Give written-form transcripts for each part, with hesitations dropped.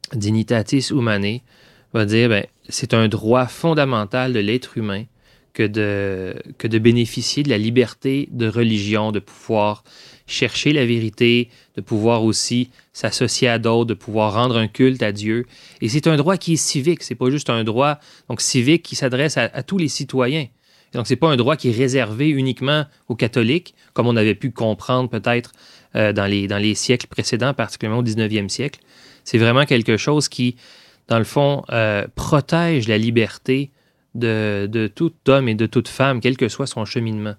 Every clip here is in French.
Dignitatis Humanae, va dire, c'est un droit fondamental de l'être humain que de bénéficier de la liberté de religion, de pouvoir chercher la vérité, de pouvoir aussi s'associer à d'autres, de pouvoir rendre un culte à Dieu. Et c'est un droit qui est civique, c'est pas juste un droit donc civique qui s'adresse à tous les citoyens. Donc, c'est pas un droit qui est réservé uniquement aux catholiques, comme on avait pu comprendre peut-être dans les siècles précédents, particulièrement au 19e siècle. C'est vraiment quelque chose qui, dans le fond, protège la liberté de tout homme et de toute femme, quel que soit son cheminement.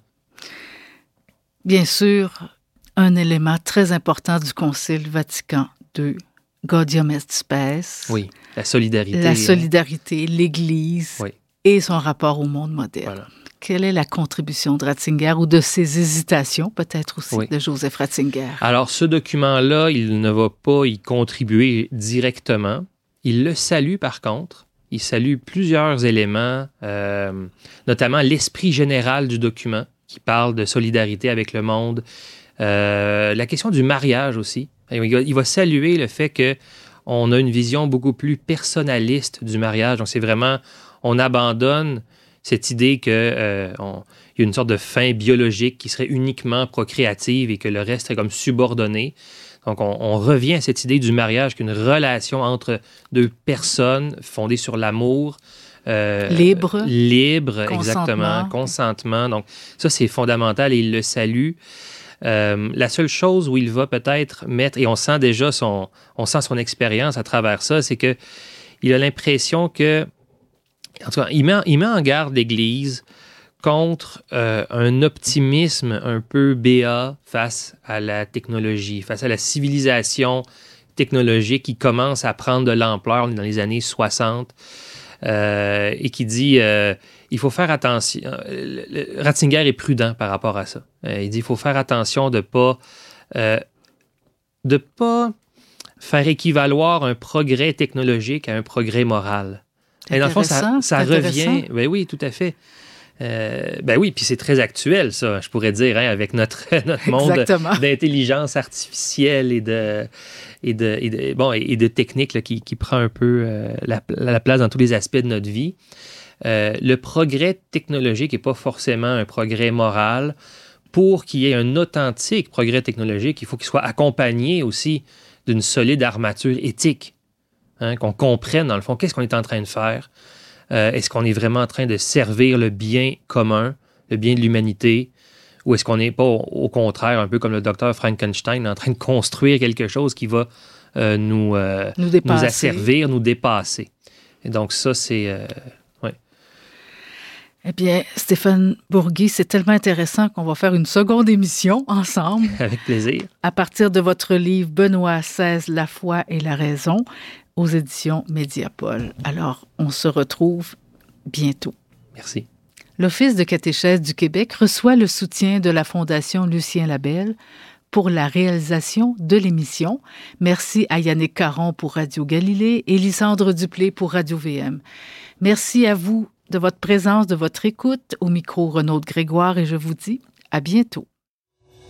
Bien sûr, un élément très important du Concile Vatican II, Gaudium et Spes. Oui, la solidarité. La solidarité, l'Église oui. Et son rapport au monde moderne. Voilà. Quelle est la contribution de Ratzinger ou de ses hésitations, peut-être aussi, de Joseph Ratzinger? Alors, ce document-là, il ne va pas y contribuer directement. Il le salue, par contre. Il salue plusieurs éléments, notamment l'esprit général du document, qui parle de solidarité avec le monde. La question du mariage aussi. Il va saluer le fait qu'on a une vision beaucoup plus personnaliste du mariage. Donc, c'est vraiment, on abandonne cette idée qu'il y a une sorte de fin biologique qui serait uniquement procréative et que le reste serait comme subordonné. Donc, on revient à cette idée du mariage, qu'une relation entre deux personnes fondée sur l'amour. Libre, exactement, consentement. Donc, ça, c'est fondamental et il le salue. La seule chose où il va peut-être mettre, et on sent déjà son expérience à travers ça, c'est que il a l'impression que, en tout cas, il met en garde l'Église contre un optimisme un peu béat face à la technologie, face à la civilisation technologique qui commence à prendre de l'ampleur dans les années 60 et qui dit il faut faire attention. Ratzinger est prudent par rapport à ça. Il dit il faut faire attention de pas faire équivaloir un progrès technologique à un progrès moral. Et dans le fond, ça revient. Ben oui, tout à fait. Ben oui, puis c'est très actuel, ça, je pourrais dire, hein, avec notre monde d'intelligence artificielle et de technique là, qui prend un peu la place dans tous les aspects de notre vie. Le progrès technologique n'est pas forcément un progrès moral. Pour qu'il y ait un authentique progrès technologique, il faut qu'il soit accompagné aussi d'une solide armature éthique. Hein, qu'on comprenne, dans le fond, qu'est-ce qu'on est en train de faire. Est-ce qu'on est vraiment en train de servir le bien commun, le bien de l'humanité, ou est-ce qu'on n'est pas, au contraire, un peu comme le docteur Frankenstein, en train de construire quelque chose qui va nous asservir, nous dépasser. Et donc ça, c'est... Eh bien, Stéphane Bourgui, c'est tellement intéressant qu'on va faire une seconde émission ensemble. Avec plaisir. À partir de votre livre « Benoît XVI, la foi et la raison » aux éditions Mediapol. Alors, on se retrouve bientôt. Merci. L'Office de catéchèse du Québec reçoit le soutien de la Fondation Lucien Labelle pour la réalisation de l'émission. Merci à Yannick Caron pour Radio Galilée et Lysandre Duplé pour Radio VM. Merci à vous de votre présence, de votre écoute. Au micro, Renaud Grégoire, et je vous dis à bientôt.